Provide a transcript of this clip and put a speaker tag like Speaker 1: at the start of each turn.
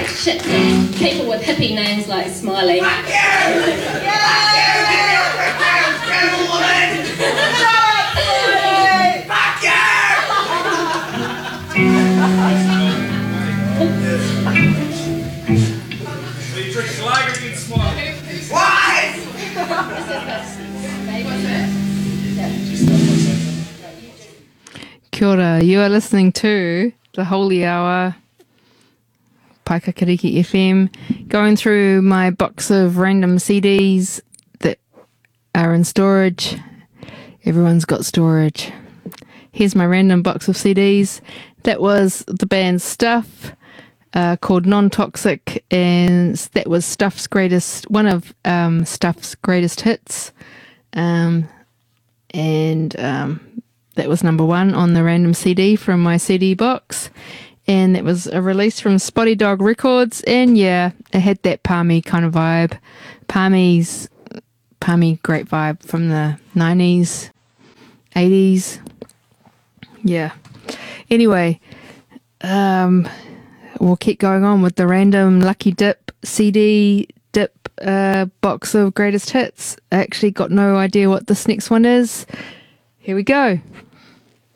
Speaker 1: shit to people with hippie names like Smiley.
Speaker 2: Fuck you! Fuck
Speaker 3: So you drink lager and Smiley.
Speaker 2: What?
Speaker 4: Kia ora, you are listening to The Holy Hour, Paikakariki FM, going through my box of random CDs that are in storage. Everyone's got storage. Here's my random box of CDs. That was the band Stuff, called Non-Toxic, and that was one of Stuff's greatest hits. That was number 1 on the random CD from my CD box. And it was a release from Spotty Dog Records. And yeah, it had that palmy kind of vibe. Palmy, great vibe from the 90s, 80s. Yeah. Anyway, we'll keep going on with the random Lucky Dip CD box of greatest hits. I actually got no idea what this next one is. Here we go.